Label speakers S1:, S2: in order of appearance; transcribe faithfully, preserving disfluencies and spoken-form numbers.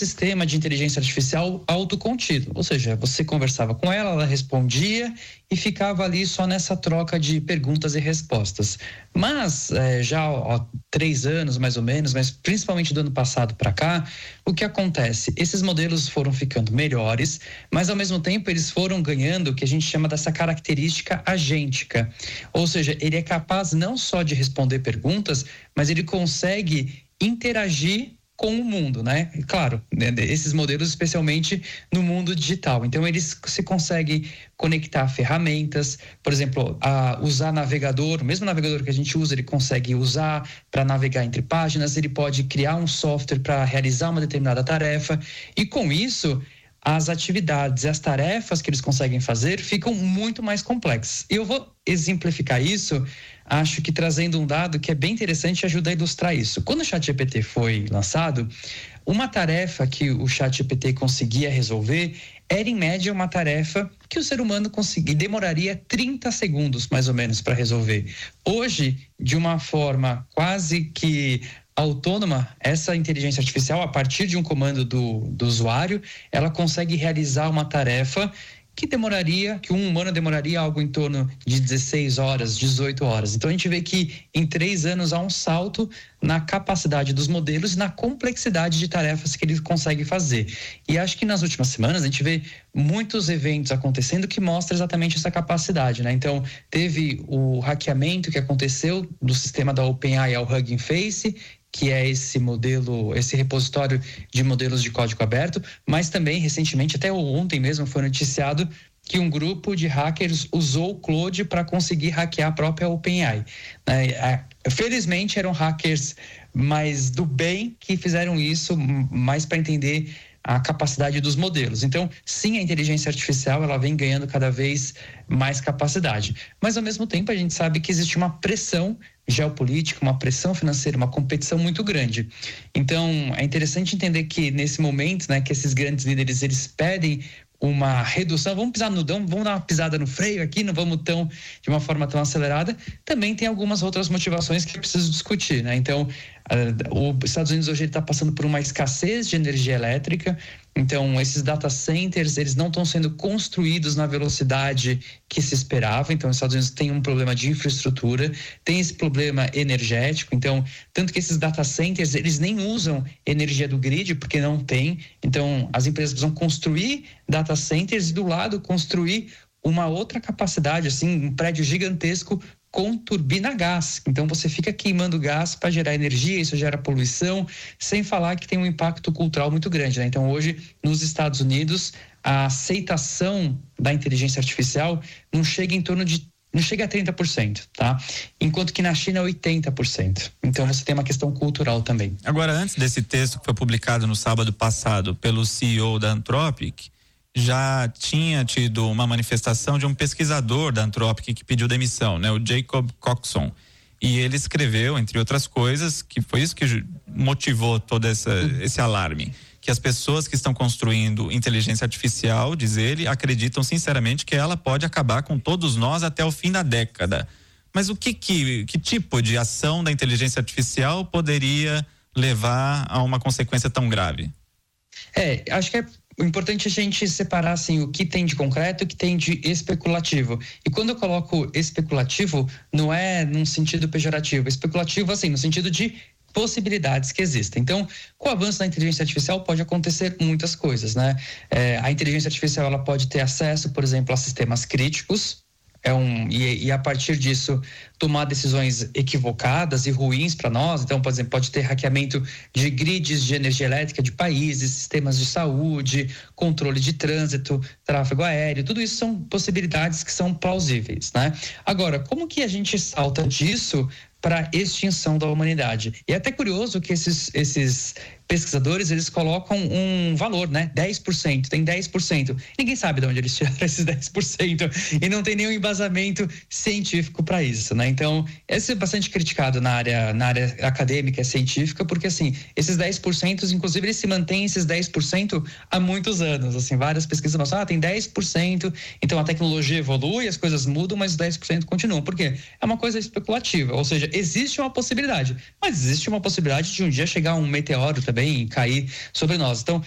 S1: sistema de inteligência artificial autocontido, ou seja, você conversava com ela, ela respondia e ficava ali só nessa troca de perguntas e respostas. Mas é, já há três anos mais ou menos, mas principalmente do ano passado para cá, o que acontece? Esses modelos foram ficando melhores, mas ao mesmo tempo eles foram ganhando o que a gente chama dessa característica agêntica, ou seja, ele é capaz não só de responder perguntas, mas ele consegue interagir com o mundo, né? E claro, né, esses modelos especialmente no mundo digital. Então eles se conseguem conectar ferramentas, por exemplo, a usar navegador, o mesmo navegador que a gente usa, ele consegue usar para navegar entre páginas, ele pode criar um software para realizar uma determinada tarefa e com isso as atividades e as tarefas que eles conseguem fazer ficam muito mais complexas. E eu vou exemplificar isso, acho que trazendo um dado que é bem interessante e ajuda a ilustrar isso. Quando o ChatGPT foi lançado, uma tarefa que o ChatGPT conseguia resolver era em média uma tarefa que o ser humano conseguia, demoraria trinta segundos mais ou menos para resolver. Hoje, de uma forma quase que autônoma, essa inteligência artificial, a partir de um comando do, do usuário, ela consegue realizar uma tarefa que demoraria, que um humano demoraria algo em torno de dezesseis horas, dezoito horas. Então a gente vê que em três anos há um salto na capacidade dos modelos e na complexidade de tarefas que eles conseguem fazer. E acho que nas últimas semanas a gente vê muitos eventos acontecendo que mostram exatamente essa capacidade, né? Então teve o hackeamento que aconteceu do sistema da OpenAI ao Hugging Face, que é esse modelo, esse repositório de modelos de código aberto, mas também recentemente, até ontem mesmo, foi noticiado que um grupo de hackers usou o Claude para conseguir hackear a própria OpenAI. Felizmente eram hackers mais do bem que fizeram isso, mais para entender a capacidade dos modelos. Então, sim, a inteligência artificial ela vem ganhando cada vez mais capacidade. Mas, ao mesmo tempo, a gente sabe que existe uma pressão geopolítica, uma pressão financeira, uma competição muito grande. Então, é interessante entender que, nesse momento, né, que esses grandes líderes, eles pedem uma redução, vamos pisar no dão, vamos dar uma pisada no freio aqui, não vamos tão, de uma forma tão acelerada. Também tem algumas outras motivações que é preciso discutir, né? Então, uh, os Estados Unidos hoje está passando por uma escassez de energia elétrica, então esses data centers, eles não estão sendo construídos na velocidade que se esperava, então os Estados Unidos têm um problema de infraestrutura, tem esse problema energético, então, tanto que esses data centers, eles nem usam energia do grid, porque não tem, então as empresas precisam construir data centers e do lado construir uma outra capacidade, assim, um prédio gigantesco com turbina a gás. Então você fica queimando gás para gerar energia, isso gera poluição, sem falar que tem um impacto cultural muito grande, né? Então hoje, nos Estados Unidos, a aceitação da inteligência artificial não chega em torno de não chega a trinta por cento, tá? Enquanto que na China é oitenta por cento. Então você tem uma questão cultural também.
S2: Agora, antes desse texto que foi publicado no sábado passado pelo C E O da Anthropic, já tinha tido uma manifestação de um pesquisador da Anthropic que pediu demissão, né? O Jacob Coxon. E ele escreveu, entre outras coisas, que foi isso que motivou todo essa, esse alarme, que as pessoas que estão construindo inteligência artificial, diz ele, acreditam sinceramente que ela pode acabar com todos nós até o fim da década. Mas o que, que, que tipo de ação da inteligência artificial poderia levar a uma consequência tão grave?
S1: É, acho que é o importante é a gente separar assim, o que tem de concreto e o que tem de especulativo. E quando eu coloco especulativo, não é num sentido pejorativo, especulativo assim, no sentido de possibilidades que existem. Então, com o avanço da inteligência artificial pode acontecer muitas coisas, né? É, a inteligência artificial ela pode ter acesso, por exemplo, a sistemas críticos, é um, e, e a partir disso tomar decisões equivocadas e ruins para nós. Então, por exemplo, pode ter hackeamento de grids de energia elétrica de países, sistemas de saúde, controle de trânsito, tráfego aéreo, tudo isso são possibilidades que são plausíveis, né? Agora, como que a gente salta disso para extinção da humanidade? E é até curioso que esses, esses pesquisadores, eles colocam um valor, né? dez por cento, tem dez por cento. Ninguém sabe de onde eles tiraram esses dez por cento e não tem nenhum embasamento científico para isso, né? Então, esse é bastante criticado na área, na área acadêmica, científica, porque assim, esses dez por cento, inclusive, eles se mantêm esses dez por cento há muitos anos, assim, várias pesquisas mostram, ah, tem dez por cento, então a tecnologia evolui, as coisas mudam, mas os dez por cento continuam. Por quê? É uma coisa especulativa, ou seja, existe uma possibilidade, mas existe uma possibilidade de um dia chegar um meteoro também e cair sobre nós. Então,